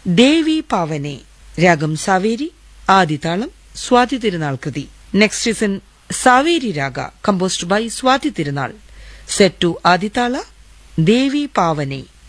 ദേവി പാവനെ, രാഗം സാവേരി, ആദിതാളം സ്വാതി തിരുനാൾ കൃതി. Next is in Saveri raga, composed by Swati Tirunal, set to Aditala, Devi Pavane.